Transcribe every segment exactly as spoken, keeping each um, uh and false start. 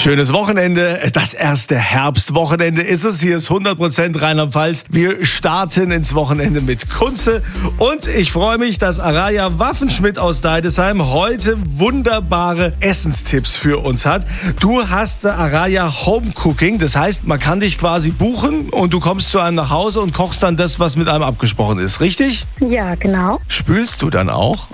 Schönes Wochenende. Das erste Herbstwochenende ist es. Hier ist hundert Prozent Rheinland-Pfalz. Wir starten ins Wochenende mit Kunze. Und ich freue mich, dass Araya Waffenschmidt aus Deidesheim heute wunderbare Essenstipps für uns hat. Du hast Araya Home Cooking. Das heißt, man kann dich quasi buchen und du kommst zu einem nach Hause und kochst dann das, was mit einem abgesprochen ist. Richtig? Ja, genau. Spülst du dann auch?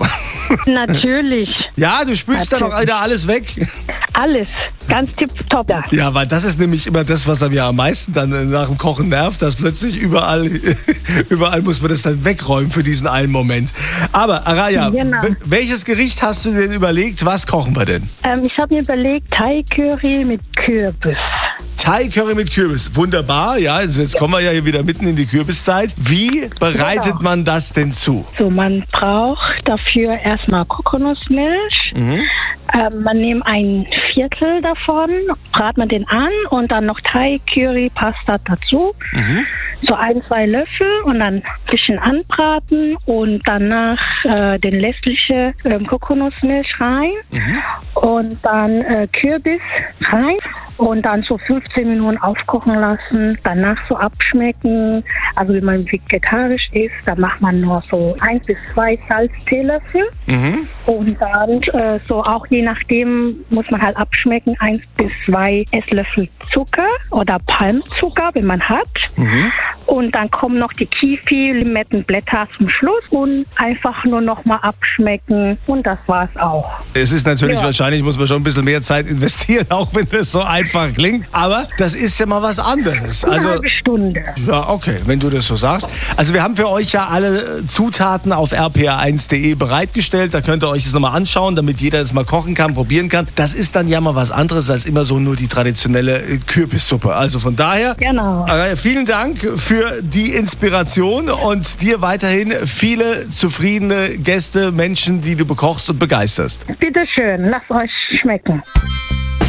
Natürlich. Ja, du spülst dann auch wieder alles weg? Alles. Ganz tipptopp. Da. Ja, weil das ist nämlich immer das, was einem ja am meisten dann nach dem Kochen nervt, dass plötzlich überall, überall muss man das dann wegräumen für diesen einen Moment. Aber Araya, genau. w- welches Gericht hast du denn überlegt? Was kochen wir denn? Ähm, ich habe mir überlegt, Thai-Curry mit Kürbis. Thai-Curry mit Kürbis. Wunderbar, ja. Also jetzt kommen wir ja hier wieder mitten in die Kürbiszeit. Wie bereitet Genau. man das denn zu? So, man braucht dafür erstmal Kokosnussmilch. Mhm. Ähm, man nimmt ein Viertel davon, brät man den an und dann noch Thai-Curry-Pasta dazu. Mhm. So ein, zwei Löffel und dann ein bisschen anbraten und danach äh, den restlichen äh, Kokosnussmilch rein Mhm. und dann äh, Kürbis rein und dann so fünfzehn Minuten aufkochen lassen, danach so abschmecken. Also wenn man vegetarisch ist, dann macht man nur so ein bis zwei Salzteelöffel. Mhm. Und dann äh, so auch je nachdem muss man halt abschmecken, eins bis zwei Esslöffel Zucker oder Palmzucker, wenn man hat. Mhm. Und dann kommen noch die Kiwi-Limettenblätter zum Schluss und einfach nur noch mal abschmecken und das war's auch. Es ist natürlich, Ja. wahrscheinlich muss man schon ein bisschen mehr Zeit investieren, auch wenn das so einfach klingt. Aber das ist ja mal was anderes. Eine Also, halbe Stunde. ja, okay, wenn du das so sagst. Also wir haben für euch ja alle Zutaten auf r p r eins punkt d e bereitgestellt. Da könnt ihr euch das nochmal anschauen, damit jeder das mal kochen kann, probieren kann. Das ist dann ja mal was anderes als immer so nur die traditionelle äh, Kürbissuppe. Also von daher, Genau. Araya, vielen Dank für die Inspiration und dir weiterhin viele zufriedene Gäste, Menschen, die du bekochst und begeisterst. Bitte schön, lasst euch schmecken.